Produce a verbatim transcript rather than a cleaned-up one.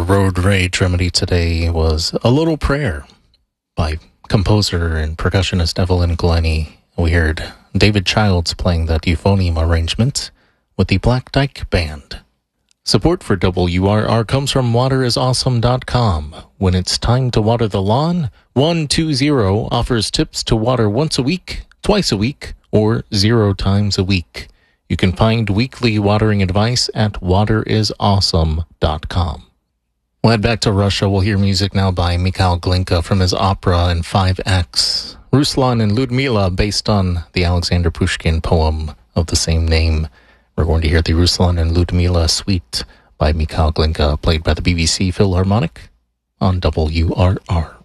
Road Rage remedy today was A Little Prayer by composer and percussionist Evelyn Glennie. We heard David Childs playing that euphonium arrangement with the Black Dyke Band. Support for W R R comes from water is awesome dot com. When it's time to water the lawn, one two zero offers tips to water once a week, twice a week, or zero times a week. You can find weekly watering advice at water is awesome dot com. We'll head back to Russia. We'll hear music now by Mikhail Glinka from his opera in five acts, Ruslan and Ludmila, based on the Alexander Pushkin poem of the same name. We're going to hear the Ruslan and Ludmila suite by Mikhail Glinka, played by the B B C Philharmonic on W R R.